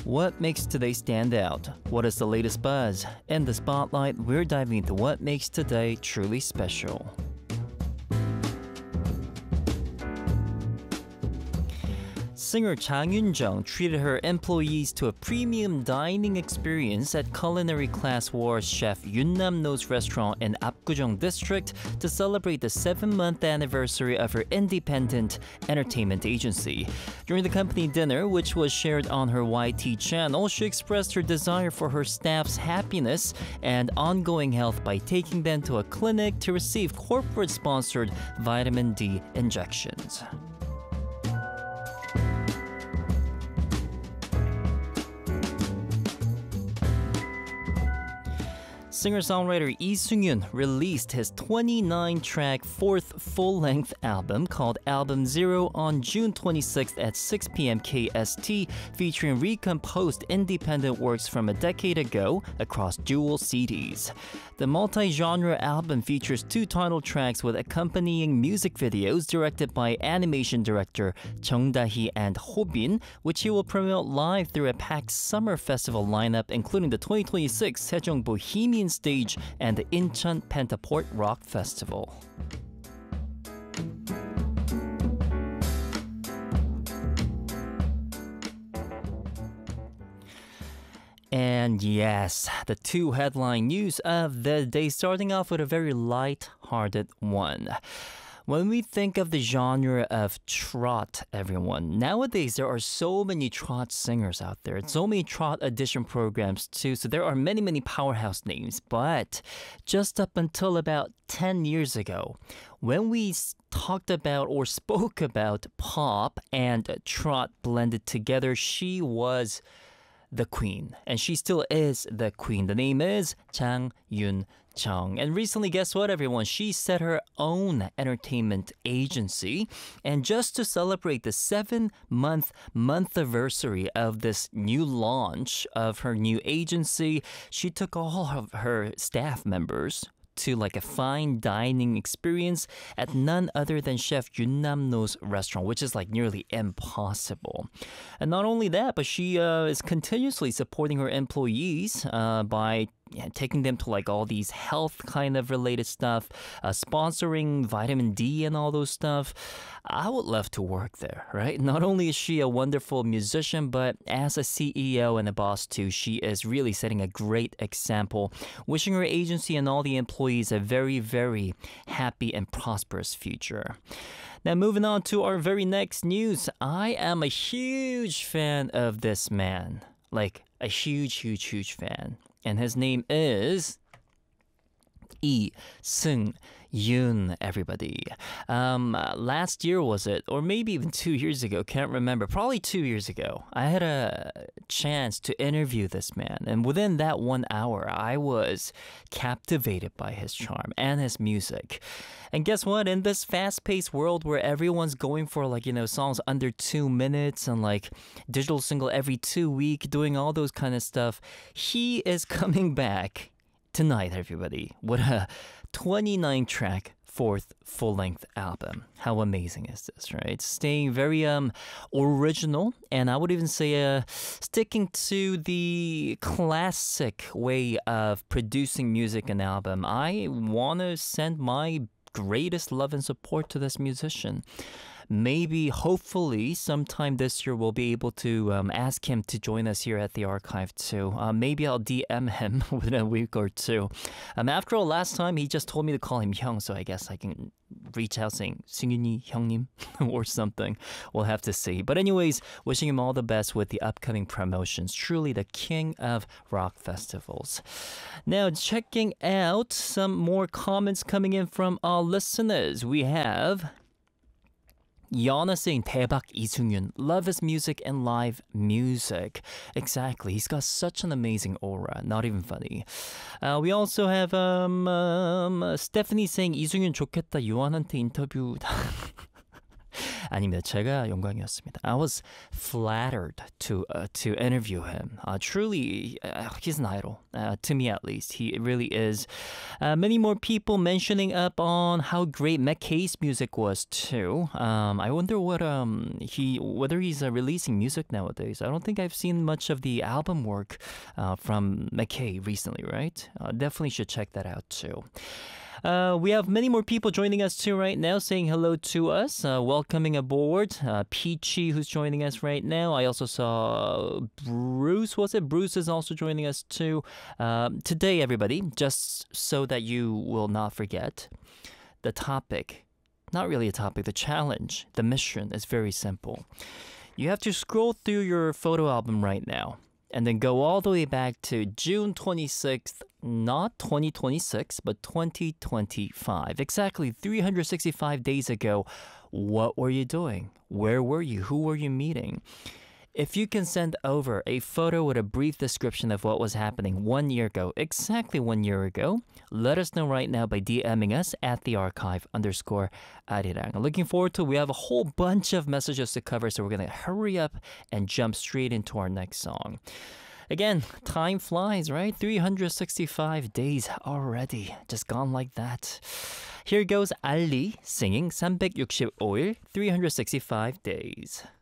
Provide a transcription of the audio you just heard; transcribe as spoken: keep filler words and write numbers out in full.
What makes today stand out? What is the latest buzz? In the spotlight, we're diving into what makes today truly special. Singer Chang Yun-jung treated her employees to a premium dining experience at Culinary Class War chef Yoon Nam-no's restaurant in Apgujeong district to celebrate the seven-month anniversary of her independent entertainment agency. During the company dinner, which was shared on her Y T channel, she expressed her desire for her staff's happiness and ongoing health by taking them to a clinic to receive corporate-sponsored vitamin D injections. Singer-songwriter Lee Sung-yoon released his twenty-nine track fourth full-length album called Album Zero on June twenty-sixth at six p.m. K S T, featuring recomposed independent works from a decade ago across dual C Ds. The multi-genre album features two title tracks with accompanying music videos directed by animation director Jung Da-hee and Ho Bin, which he will promote live through a packed summer festival lineup, including the twenty twenty-six Sejong Bohemian Stage and the Incheon Pentaport Rock Festival. And yes, the two headline news of the day, starting off with a very light-hearted one. When we think of the genre of trot, everyone, nowadays there are so many trot singers out there, so many trot audition programs too, so there are many, many powerhouse names. But just up until about ten years ago, when we talked about or spoke about pop and trot blended together, she was the queen, and she still is the queen. The name is Chang Yun-jung. And recently, guess what, everyone? She set her own entertainment agency. And just to celebrate the seven-month month anniversary of this new launch of her new agency, she took all of her staff members to like a fine dining experience at none other than Chef Yoon Nam-no's restaurant, which is like nearly impossible. And not only that, but she uh, is continuously supporting her employees uh, by yeah, taking them to like all these health kind of related stuff, uh, sponsoring vitamin D and all those stuff. I would love to work there, right? Not only is she a wonderful musician, but as a C E O and a boss too, she is really setting a great example. Wishing her agency and all the employees a very, very happy and prosperous future. Now, moving on to our very next news. I am a huge fan of this man. Like, a huge, huge, huge fan. And his name is Lee Sung-yoon, everybody. Um, uh, last year, was it? Or maybe even two years ago. Can't remember. Probably two years ago. I had a chance to interview this man. And within that one hour, I was captivated by his charm and his music. And guess what? In this fast-paced world where everyone's going for like, you know, songs under two minutes and like digital single every two week, doing all those kind of stuff, he is coming back tonight, everybody, with a twenty-nine track fourth full-length album. How amazing is this, right? Staying very um original, and I would even say uh, sticking to the classic way of producing music and album. I want to send my greatest love and support to this musician. Maybe, hopefully, sometime this year we'll be able to um, ask him to join us here at the archive too. Uh, maybe I'll D M him within a week or two. Um, after all, last time he just told me to call him Hyung, so I guess I can reach out saying 승윤이 형님 or something. We'll have to see. But anyways, wishing him all the best with the upcoming promotions. Truly the king of rock festivals. Now, checking out some more comments coming in from our listeners. We have Yana saying 대박 이승윤, love his music and live music. Exactly, he's got such an amazing aura. Not even funny. Uh, we also have um, um, Stephanie saying 이승윤 좋겠다, 요한한테 인터뷰. 아닙니다. 제가 영광이었습니다. I was flattered to uh, to interview him. Uh, truly, uh, he's an idol uh, to me, at least. He really is. Uh, many more people mentioning up on how great McKay's music was too. Um, I wonder what um he whether he's uh, releasing music nowadays. I don't think I've seen much of the album work uh, from McKay recently, right? Uh, definitely should check that out too. Uh, we have many more people joining us too right now, saying hello to us, uh, welcoming aboard. Uh, Peachy, who's joining us right now. I also saw Bruce, was it? Bruce is also joining us too. Um, today, everybody, just so that you will not forget, the topic, not really a topic, the challenge, the mission is very simple. You have to scroll through your photo album right now and then go all the way back to June twenty-sixth, not twenty twenty-six, but twenty twenty-five. Exactly three hundred sixty-five days ago. What were you doing? Where were you? Who were you meeting? If you can send over a photo with a brief description of what was happening one year ago, exactly one year ago, let us know right now by DMing us at the archive underscore arirang. Looking forward to it. We have a whole bunch of messages to cover, so we're going to hurry up and jump straight into our next song. Again, time flies, right? three hundred sixty-five days already. Just gone like that. Here goes Ali singing 삼백육십오 일, three hundred sixty-five days.